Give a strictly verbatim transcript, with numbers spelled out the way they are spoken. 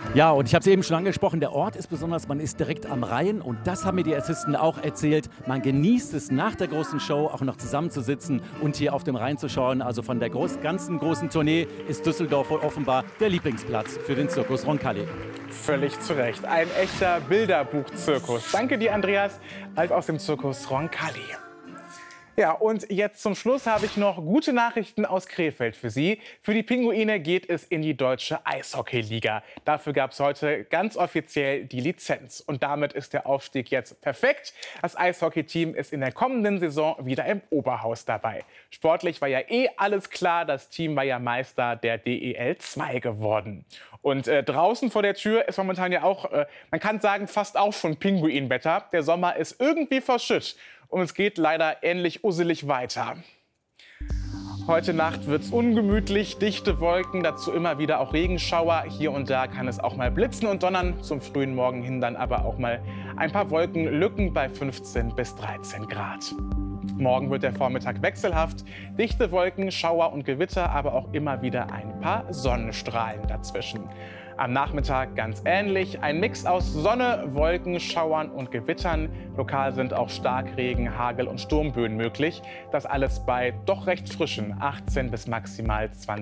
Ja, und ich habe es eben schon angesprochen, der Ort ist besonders, man ist direkt am Rhein und das haben mir die Assisten auch erzählt. Man genießt es nach der großen Show auch noch zusammenzusitzen und hier auf dem Rhein zu schauen. Also von der groß, ganzen großen Tournee ist Düsseldorf wohl offenbar der Lieblingsplatz für den Zirkus Roncalli. Völlig zu Recht. Ein echter Bilderbuch-Zirkus. Danke dir, Andreas, live aus dem Zirkus Roncalli. Ja, und jetzt zum Schluss habe ich noch gute Nachrichten aus Krefeld für Sie. Für die Pinguine geht es in die Deutsche Eishockeyliga. Dafür gab es heute ganz offiziell die Lizenz. Und damit ist der Aufstieg jetzt perfekt. Das Eishockeyteam ist in der kommenden Saison wieder im Oberhaus dabei. Sportlich war ja eh alles klar. Das Team war ja Meister der D E L zwei geworden. Und äh, draußen vor der Tür ist momentan ja auch, äh, man kann sagen, fast auch schon Pinguinwetter. Der Sommer ist irgendwie verschütt. Und es geht leider ähnlich usselig weiter. Heute Nacht wird es ungemütlich, dichte Wolken, dazu immer wieder auch Regenschauer. Hier und da kann es auch mal blitzen und donnern, zum frühen Morgen hin dann aber auch mal ein paar Wolkenlücken bei fünfzehn bis dreizehn Grad. Morgen wird der Vormittag wechselhaft, dichte Wolken, Schauer und Gewitter, aber auch immer wieder ein paar Sonnenstrahlen dazwischen. Am Nachmittag ganz ähnlich, ein Mix aus Sonne, Wolken, Schauern und Gewittern. Lokal sind auch Starkregen, Hagel und Sturmböen möglich. Das alles bei doch recht frischen achtzehn bis maximal zwanzig